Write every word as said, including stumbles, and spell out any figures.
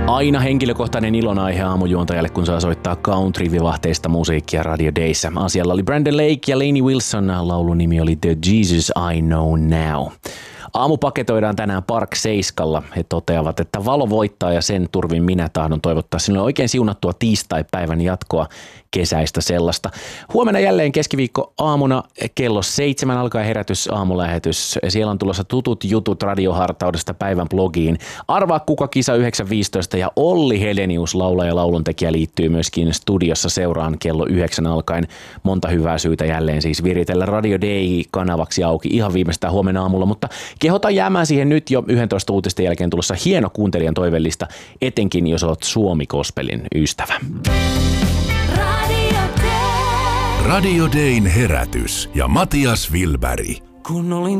Aina henkilökohtainen ilonaihe aamujuontajalle, kun saa soittaa country-vivahteista musiikkia Radio Dayssä. Asialla oli Brandon Lake ja Lainey Wilson. Laulun nimi oli The Jesus I Know Now. Aamu paketoidaan tänään Park Seiskalla. He toteavat, että valo voittaa ja sen turvin minä tahdon toivottaa sinulle oikein siunattua tiistaipäivän jatkoa, kesäistä sellaista. Huomenna jälleen keskiviikko aamuna kello seitsemän alkaa herätys aamulähetys. Siellä on tulossa tutut jutut radiohartaudesta päivän blogiin. Arvaa kuka kisa yhdeksän viisitoista ja Olli Helenius, laulaja ja lauluntekijä, liittyy myöskin studiossa seuraan kello yhdeksän alkaen. Monta hyvää syytä jälleen siis viritellä Radio Day-kanavaksi auki ihan viimeistään huomenna aamulla, mutta kehotan jäämään siihen nyt jo yksitoista uutisten jälkeen tulossa hieno kuuntelijan toivellista, etenkin jos olet Suomi-gospelin ystävä. Radio Dayn herätys ja Matias Wilberg. Kun olin